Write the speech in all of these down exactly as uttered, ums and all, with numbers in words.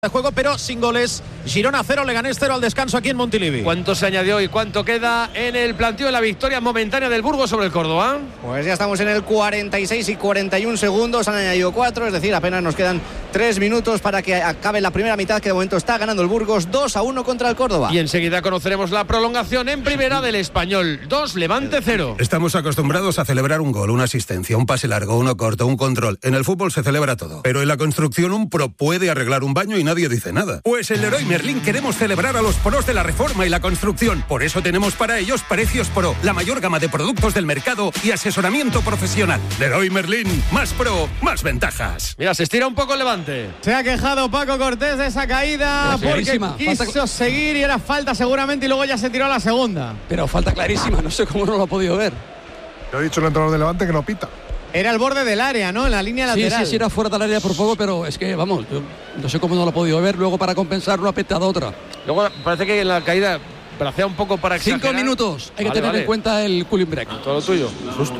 de juego, pero sin goles. Girona cero, Leganés cero al descanso aquí en Montilivi. ¿Cuánto se añadió y cuánto queda en el planteo de la victoria momentánea del Burgos sobre el Córdoba? Pues ya estamos en el cuarenta y seis y cuarenta y un segundos, han añadido cuatro, es decir, apenas nos quedan tres minutos para que acabe la primera mitad, que de momento está ganando el Burgos dos a uno contra el Córdoba. Y enseguida conoceremos la prolongación en primera del Español. dos, Levante cero. Estamos acostumbrados a celebrar un gol, una asistencia, un pase largo, uno corto, un control. En el fútbol se celebra todo. Pero en la construcción un pro puede arreglar un baño y nadie dice nada. Pues en Leroy Merlin queremos celebrar a los pros de la reforma y la construcción. Por eso tenemos para ellos precios pro, la mayor gama de productos del mercado y asesoramiento profesional. Leroy Merlin, más pro, más ventajas. Mira, se estira un poco el Levante. Se ha quejado Paco Cortés de esa caída Pero porque quiso falta... seguir y era falta seguramente y luego ya se tiró a la segunda. Pero falta clarísima, no sé cómo no lo ha podido ver. Yo he dicho el entrenador de Levante que no pita. Era el borde del área, ¿no? En la línea lateral. Sí, sí, sí, era fuera del área por poco, pero es que, vamos, yo no sé cómo no lo ha podido ver. Luego para compensar una petada otra. Luego parece que en la caída bracea un poco para exagerar. Cinco minutos. Hay que vale, tener vale. en cuenta el cooling break. Todo lo tuyo. Susto.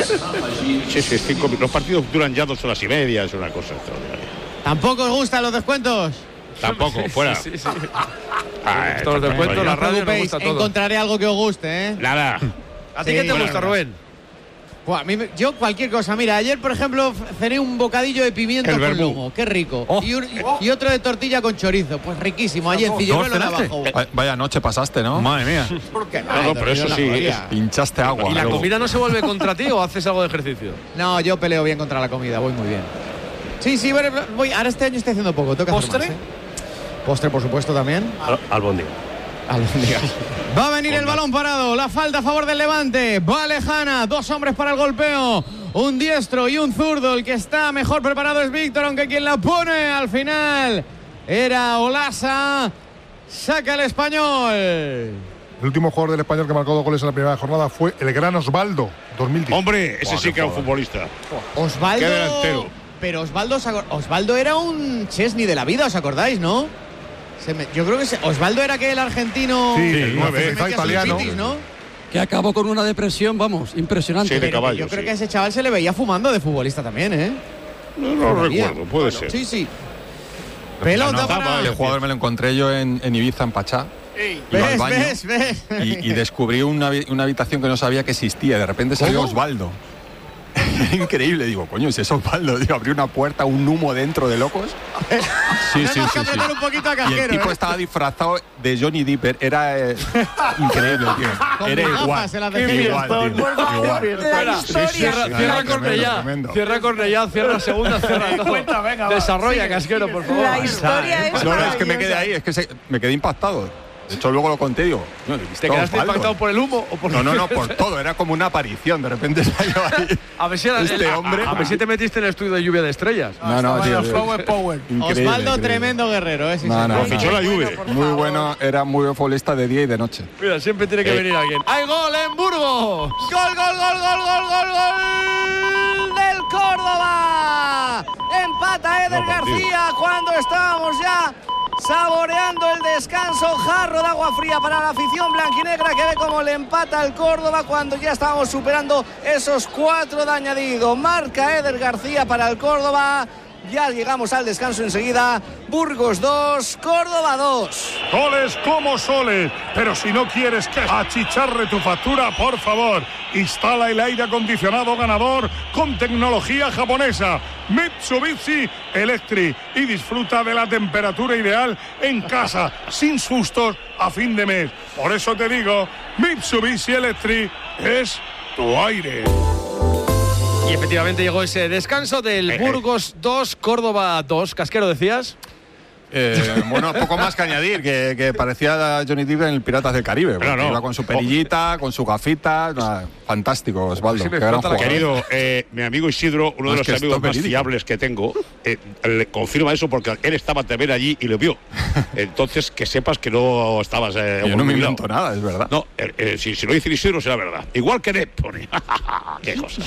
Sí, sí, cinco, los partidos duran ya dos horas y media, es una cosa extraordinaria. ¿Tampoco os gustan los descuentos? Tampoco, fuera. Sí, sí, sí. Ah, Todos los descuentos, la No os radio nos preocupéis, gusta todo. encontraré algo que os guste, ¿eh? Nada. ¿A ti Sí, qué te bueno, gusta, bueno. Rubén? Buah, a mí me- yo cualquier cosa. Mira, ayer, por ejemplo, cené un bocadillo de pimiento El con verbú. lomo. Qué rico. Oh. Y, un- y otro de tortilla con chorizo. Pues riquísimo. Allí en Cilleruelo de abajo. Va- Vaya noche pasaste, ¿no? Madre mía. ¿Por qué no? No, no, pero eso sí, Pinchaste agua. ¿Y la Luego- comida no se vuelve contra ti o haces algo de ejercicio? No, yo peleo bien contra la comida. Voy muy bien. Sí, sí, bueno, voy. Ahora este año estoy haciendo poco. Tengo que hacer ¿Postre? más, ¿eh? Postre, por supuesto, también. Albóndiga. Albóndigas. Va a venir el balón parado. La falta a favor del Levante. Va lejana. Dos hombres para el golpeo. Un diestro y un zurdo. El que está mejor preparado es Víctor, aunque quien la pone al final era Olasa. Saca el Español. El último jugador del Español que marcó dos goles en la primera jornada fue el gran Osvaldo, dos mil diez. Hombre, ese sí que era un futbolista. Osvaldo. Qué delantero. Pero Osvaldo, ¿os acor- Osvaldo era un Chesney de la vida, ¿os acordáis, no? Se me- yo creo que se- Osvaldo era aquel argentino. Sí, el que nueve, se quizá metía sus italiano. pitis, ¿no? Que acabó con una depresión, vamos, impresionante. Sí, de Pero que caballo, yo creo sí. que a ese chaval se le veía fumando de futbolista también, ¿eh? No, no lo Todavía. recuerdo, puede ser. Sí, sí. Pelota no, para. El jugador me lo encontré yo en, en Ibiza, en Pachá. Iba al ¿Ves, baño ves, ves? Y, y descubrí una, habi- una habitación que no sabía que existía. De repente salió ¿Cómo? Osvaldo. Era increíble. Digo, coño, si es Osvaldo. Digo, abrí una puerta, un humo dentro de locos. Sí, Tenemos sí, que sí, sí. apretar un poquito a Y el casquero, tipo ¿eh? estaba disfrazado de Johnny Dipper. Era eh, increíble, tío. Con Era mis igual. gafas en la defensa. Igual, tío. Igual. Cierra, cierra Cornellá, Tremendo. cierra Cornellá, cierra segunda, cierra todo. Desarrolla, Casquero, por favor. La historia es No, no, es que me quedé maravillosa. ahí, es que se- me quedé impactado. De hecho, luego lo conté y digo, no, ¿Te quedaste impactado por el humo o por No, no, no, por todo. Era como una aparición. De repente salió ahí. A ver si era Este el- a- hombre. A, ver si te metiste en el estudio de lluvia de estrellas. No, no, tío. tío. Osvaldo, Increíble, tremendo guerrero, ¿eh? Sí, No, sí. no, Lo fichó la Juve. Muy bueno, era muy buen futbolista de día y de noche. Mira, siempre tiene que Eh. venir alguien. ¡Hay gol en Burgos! ¡Gol, gol, gol, gol, gol, gol, gol del Córdoba! Empata Eder No, partido. García cuando estábamos ya saboreando el descanso. Jarro de agua fría para la afición blanquinegra que ve cómo le empata el Córdoba cuando ya estábamos superando esos cuatro de añadido. Marca Eder García para el Córdoba. Ya llegamos al descanso enseguida. Burgos dos, Córdoba dos. Soles como soles, pero si no quieres que achicharre tu factura, por favor, instala el aire acondicionado ganador con tecnología japonesa Mitsubishi Electric y disfruta de la temperatura ideal en casa, sin sustos a fin de mes. Por eso te digo, Mitsubishi Electric es tu aire. Y efectivamente llegó ese descanso del Burgos dos, Córdoba dos. Casquero, ¿decías? Eh, bueno, poco más que añadir, que, que parecía Johnny Depp en el Piratas del Caribe. Pero porque no. Iba con su perillita, con su gafita. Nada, fantástico, Osvaldo. Sí, me qué gran falta la jugador. Querido, eh, mi amigo Isidro, uno de No, es los que amigos esto es más verídico. fiables que tengo, eh, le confirma eso porque él estaba también allí y lo vio. Entonces, que sepas que no estabas. Eh, Yo no me obnubilado. invento nada, es verdad. No, eh, eh, si, si lo dice Isidro será verdad. Igual que Nep pone. Qué cosa.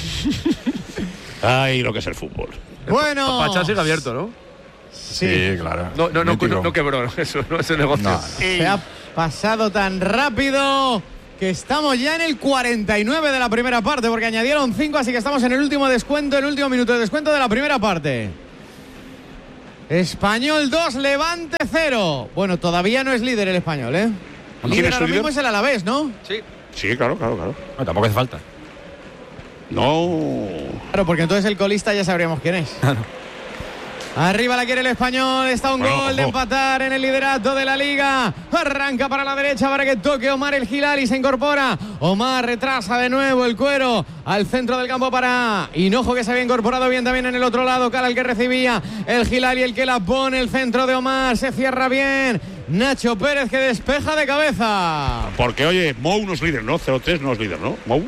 Ay, lo que es el fútbol. Bueno. Pachá sigue abierto, ¿no? Sí, claro. No, no, no, Mítico. no, no quebró, eso no es el negocio. No, no. Se ha pasado tan rápido que estamos ya en el cuarenta y nueve de la primera parte, porque añadieron cinco, así que estamos en el último descuento, el último minuto de descuento de la primera parte. Español dos, Levante cero. Bueno, todavía no es líder el Español, ¿eh? ¿Quién Líder es ahora su mismo líder? es el Alavés, ¿no? Sí. Sí, claro, claro, claro. No, tampoco hace falta. No. Claro, porque entonces el colista ya sabríamos quién es. Arriba la quiere el Español, está un Bueno, gol de ojo. empatar en el liderato de la Liga. Arranca para la derecha para que toque Omar el Hilali, se incorpora. Omar retrasa de nuevo el Cuero al centro del campo para Hinojo, que se había incorporado bien también en el otro lado. Cala el que recibía, el Hilali el que la pone, el centro de Omar, se cierra bien. Nacho Pérez que despeja de cabeza. Porque, oye, Mou no es líder, ¿no? cero tres no es líder, ¿no? Mou.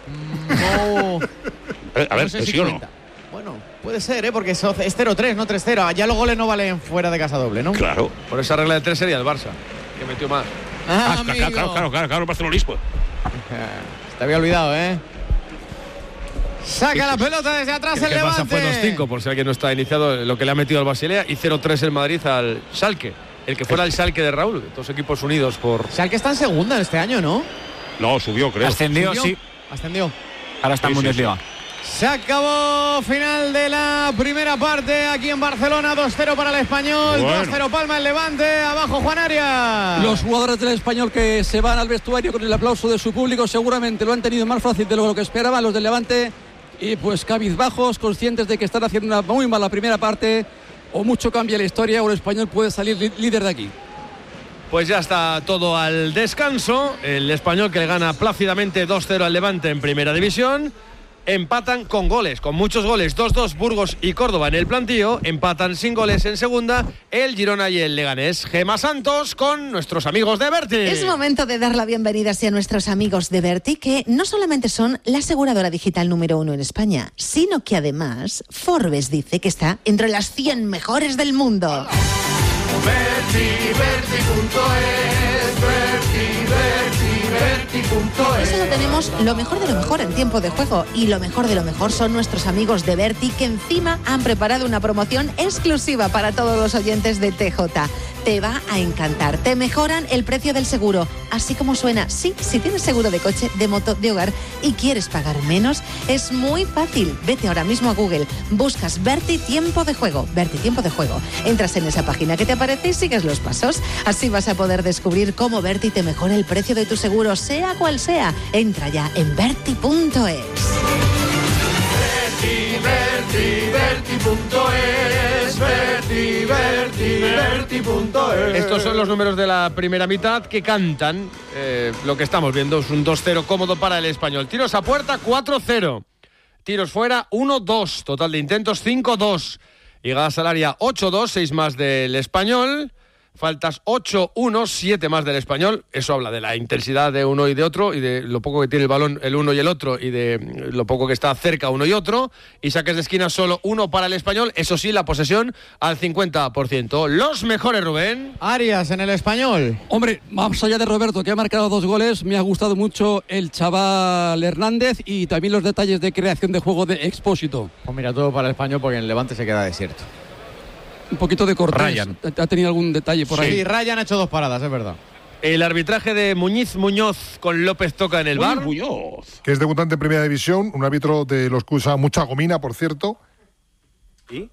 No, Eh, A ver, no sé si ¿sí o no? cuenta. Bueno, puede ser, ¿eh? Porque es cero tres, no tres cero. Ya los goles no valen fuera de casa doble, ¿no? Claro. Por esa regla de tres sería el Barça, que metió más. Ah, Ah, amigo. claro, claro, claro, claro, claro, el barcelonismo. Se te había olvidado, ¿eh? Saca la pelota desde atrás Que el el Barça Levante. fue dos cinco, por si alguien no está iniciado, lo que le ha metido al Basilea, y cero tres el Madrid al Schalke. El que fuera el Schalke de Raúl, dos equipos unidos por... Schalke está en segunda este año, ¿no? No, subió, creo. Ascendió, ¿Subió? sí. Ascendió. Ahora está en Sí, sí, Bundesliga. Se acabó, final de la primera parte aquí en Barcelona, dos cero para el Español, Bueno. dos cero Palma el Levante, abajo Juan Arias. Los jugadores del Español que se van al vestuario con el aplauso de su público seguramente lo han tenido más fácil de lo que esperaban los del Levante, y pues cabizbajos, conscientes de que están haciendo una muy mala primera parte, o mucho cambia la historia o el Español puede salir li- líder de aquí. Pues ya está todo al descanso. El Español que le gana plácidamente dos cero al Levante en Primera División. Empatan con goles, con muchos goles. dos dos Burgos y Córdoba en el plantío. Empatan sin goles en segunda el Girona y el Leganés. Gema Santos con nuestros amigos de Berti. Es momento de dar la bienvenida a nuestros amigos de Berti, que no solamente son la aseguradora digital número uno en España, sino que además Forbes dice que está entre las cien mejores del mundo. Por eso tenemos lo mejor de lo mejor en tiempo de juego, y lo mejor de lo mejor son nuestros amigos de Berti, que encima han preparado una promoción exclusiva para todos los oyentes de T J. Te va a encantar. Te mejoran el precio del seguro, así como suena. Sí, si tienes seguro de coche, de moto, de hogar y quieres pagar menos, es muy fácil. Vete ahora mismo a Google, buscas Berti Tiempo de Juego, Berti Tiempo de Juego. Entras en esa página que te aparece y sigues los pasos. Así vas a poder descubrir cómo Berti te mejora el precio de tu seguro, sea cual sea. Entra ya en berti punto es. Estos son los números de la primera mitad que cantan eh, lo que estamos viendo. Es un dos cero cómodo para el Español. Tiros a puerta cuatro cero. Tiros fuera uno dos. Total de intentos cinco dos. Llegadas al área ocho dos, seis más del Español. Faltas ocho uno, siete más del Español. Eso habla de la intensidad de uno y de otro, y de lo poco que tiene el balón el uno y el otro, y de lo poco que está cerca uno y otro. Y saques de esquina solo uno para el Español. Eso sí, la posesión al cincuenta por ciento. Los mejores, Rubén. Arias en el Español. Hombre, más allá de Roberto, que ha marcado dos goles, me ha gustado mucho el chaval Hernández y también los detalles de creación de juego de Expósito. Pues mira, todo para el Español, porque en el Levante se queda desierto. Un poquito de Cortés. Ryan. ¿Ha tenido algún detalle por Sí, ahí? Ryan ha hecho dos paradas, es verdad. El arbitraje de Muñiz Muñoz con López Toca en el bar. Muñoz. Que es debutante en Primera División, un árbitro de los que usa mucha gomina, por cierto. ¿Y?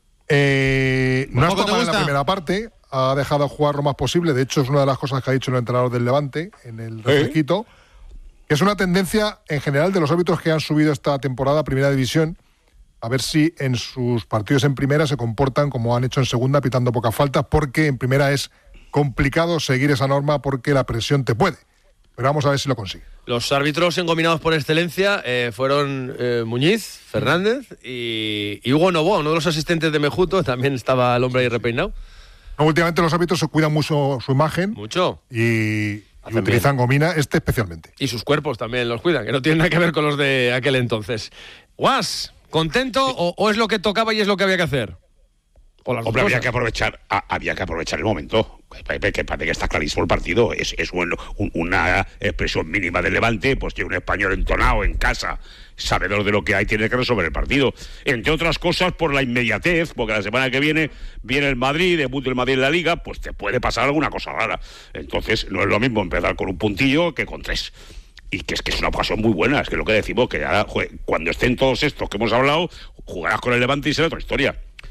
Eh, no ha ¿Tampoco estado te mal en la gusta? primera parte, ha dejado jugar lo más posible. De hecho, es una de las cosas que ha dicho el entrenador del Levante en el refresquito, que es una tendencia en general de los árbitros que han subido esta temporada a Primera División, a ver si en sus partidos en primera se comportan como han hecho en segunda, pitando pocas faltas, porque en primera es complicado seguir esa norma porque la presión te puede. Pero vamos a ver si lo consigue. Los árbitros engominados por excelencia eh, fueron eh, Muñiz, Fernández y, y Hugo Novoa, uno de los asistentes de Mejuto. También estaba el hombre ahí repeinado. No, últimamente los árbitros se cuidan mucho su imagen Mucho. y, y Hacen utilizan gomina, este especialmente. Y sus cuerpos también los cuidan, que no tienen nada que ver con los de aquel entonces. Guas, ¿contento o, o es lo que tocaba y es lo que había que hacer? O las dos Hombre, había cosas. que aprovechar, a- había que aprovechar el momento. Que, que parece que está clarísimo el partido. Es, es bueno, un- una expresión mínima del Levante, pues tiene un español entonado en casa, sabedor de lo que hay, tiene que resolver el partido. Entre otras cosas, por la inmediatez, porque la semana que viene viene el Madrid, debut del Madrid en la Liga, pues te puede pasar alguna cosa rara. Entonces, no es lo mismo empezar con un puntillo que con tres. Y que es que es una ocasión muy buena, es que lo que decimos, que ahora, joder, cuando estén todos estos que hemos hablado, jugarás con el Levante y será otra historia.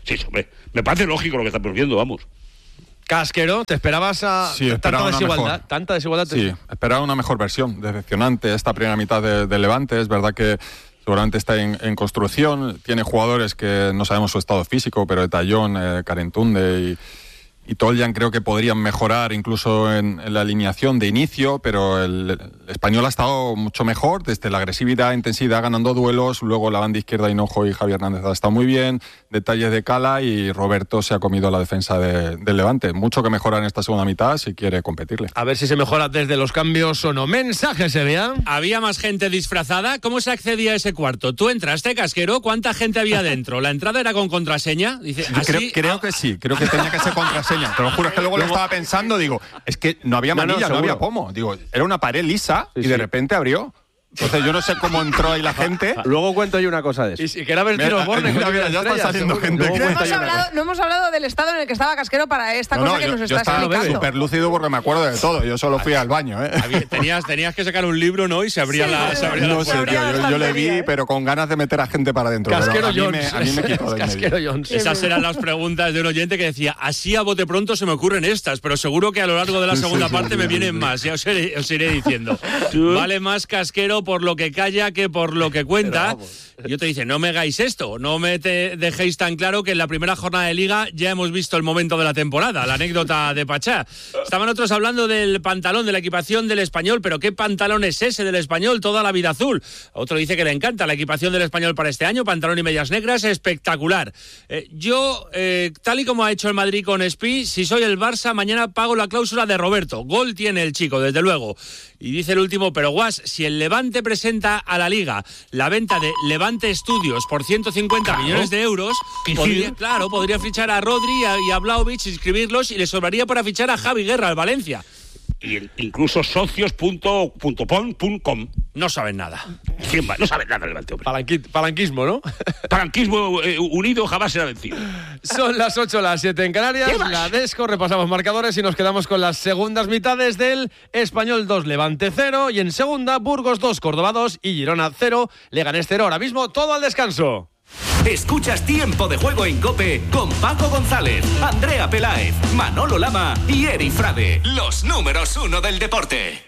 Sí, hombre, me parece lógico lo que estamos viendo, vamos. Casquero, ¿te esperabas a sí, tanta desigualdad? Mejor. ¿Tanta desigualdad? Sí, esperaba una mejor versión. Decepcionante esta primera mitad de, de Levante. Es verdad que seguramente está en, en construcción. Tiene jugadores que no sabemos su estado físico, pero de Tallón, eh, Carentunde y... y Toljan creo que podrían mejorar incluso en, en la alineación de inicio, pero el, el español ha estado mucho mejor, desde la agresividad, intensidad, ganando duelos, luego la banda izquierda Hinojo y Javier Hernández ha estado muy bien, detalles de Cala y Roberto se ha comido la defensa de, del Levante. Mucho que mejorar en esta segunda mitad si quiere competirle. A ver si se mejora desde los cambios o no. Mensaje, se vea. ¿Había más gente disfrazada? ¿Cómo se accedía a ese cuarto? ¿Tú entraste, Casquero? ¿Cuánta gente había dentro? ¿La entrada era con contraseña? Dice, ¿así? Creo, creo que sí, creo que tenía que ser contraseña. Te lo juro, es que luego, luego lo estaba pensando, digo, es que no había manilla, no, no, no había pomo. Digo, era una pared lisa sí, y de sí. repente abrió. Entonces yo no sé cómo entró ahí la gente. Luego cuento yo una cosa de eso. Y, y que era ver tiros Borne. Mira, mira, ya está saliendo gente. No hemos, hablado, no hemos hablado del estado en el que estaba Casquero para esta no, cosa no, que yo, nos yo está explicando. Yo estaba súper lúcido porque me acuerdo de todo. Yo solo fui al baño. ¿eh? Tenías, tenías que sacar un libro, ¿no? Y se abría sí, la, se abría no la sé, tío, yo, yo le vi, ¿eh? pero con ganas de meter a gente para adentro. Casquero a mí Jones. Me, a mí me quitó de Casquero Jones. Esas eran las preguntas de un oyente que decía, así a bote pronto se me ocurren estas, pero seguro que a lo largo de la segunda parte me vienen más. Ya os iré, os iré diciendo. Vale más Casquero por lo que calla que por lo que cuenta. Yo te dice, no me hagáis esto, no me te dejéis tan claro que en la primera jornada de Liga ya hemos visto el momento de la temporada, la anécdota de Pachá. Estaban otros hablando del pantalón, de la equipación del Español, pero ¿qué pantalón es ese del Español? Toda la vida azul. Otro dice que le encanta la equipación del Español para este año, pantalón y medias negras, espectacular. Eh, yo, eh, tal y como ha hecho el Madrid con Espi, si soy el Barça, mañana pago la cláusula de Roberto. Gol tiene el chico, desde luego. Y dice el último, pero Guas, si el Levante presenta a la Liga la venta de Levante Studios por ciento cincuenta claro. millones de euros, podría, claro, podría fichar a Rodri y a Vlahovic, inscribirlos y le sobraría para fichar a Javi Guerra al Valencia. Y el, incluso socios punto pon punto com. No saben nada. ¿Quién va? No saben nada, Levante, hombre. Palanqui, palanquismo, ¿no? Palanquismo eh, unido jamás será vencido. Son las ocho, las siete en Canarias. La Desco, repasamos marcadores y nos quedamos con las segundas mitades del Español dos, Levante cero. Y en segunda, Burgos dos, Córdoba dos y Girona cero, Leganés cero. Ahora mismo todo al descanso. Escuchas Tiempo de Juego en COPE con Paco González, Andrea Peláez, Manolo Lama y Eri Frade, los números uno del deporte.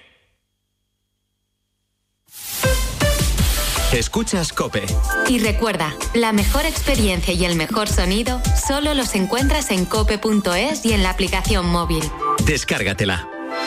Escuchas COPE. Y recuerda, la mejor experiencia y el mejor sonido solo los encuentras en cope punto es y en la aplicación móvil. Descárgatela.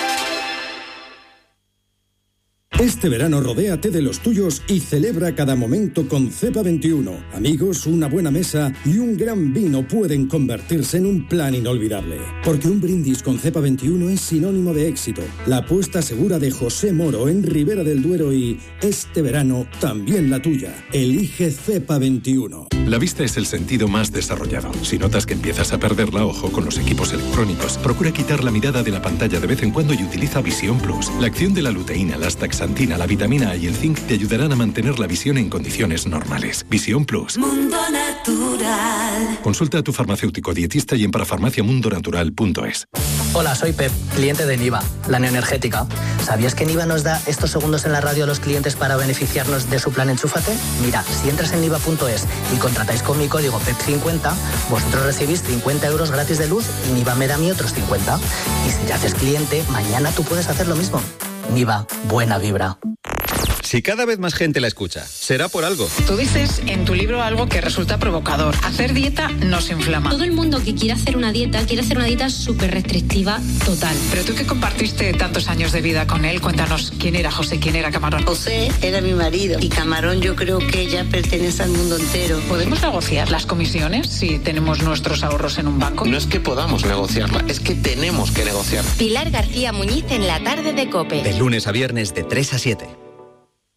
Este verano rodéate de los tuyos y celebra cada momento con Cepa veintiuno. Amigos, una buena mesa y un gran vino pueden convertirse en un plan inolvidable. Porque un brindis con Cepa veintiuno es sinónimo de éxito. La apuesta segura de José Moro en Ribera del Duero y este verano también la tuya. Elige Cepa veintiuno. La vista es el sentido más desarrollado. Si notas que empiezas a perderla, ojo con los equipos electrónicos. Procura quitar la mirada de la pantalla de vez en cuando y utiliza Visión Plus. La acción de la luteína, la astaxantina, la vitamina A y el zinc te ayudarán a mantener la visión en condiciones normales. Visión Plus. Mundo Natural. Consulta a tu farmacéutico dietista y en parafarmaciamundonatural punto es. Hola, soy Pep, cliente de Niva, la neoenergética. ¿Sabías que Niva nos da estos segundos en la radio a los clientes para beneficiarnos de su plan Enchúfate? Mira, si entras en niva punto es y contratáis con mi código P E P cincuenta, vosotros recibís cincuenta euros gratis de luz y Niva me da a mí otros cincuenta. Y si ya haces cliente, mañana tú puedes hacer lo mismo. Niva, buena vibra. Si cada vez más gente la escucha, será por algo. Tú dices en tu libro algo que resulta provocador. Hacer dieta nos inflama. Todo el mundo que quiere hacer una dieta, quiere hacer una dieta súper restrictiva total. Pero tú que compartiste tantos años de vida con él, cuéntanos quién era José, quién era Camarón. José era mi marido y Camarón yo creo que ya pertenece al mundo entero. ¿Podemos negociar las comisiones si tenemos nuestros ahorros en un banco? No es que podamos negociarla, es que tenemos que negociar. Pilar García Muñiz en la tarde de COPE. De lunes a viernes de tres a siete.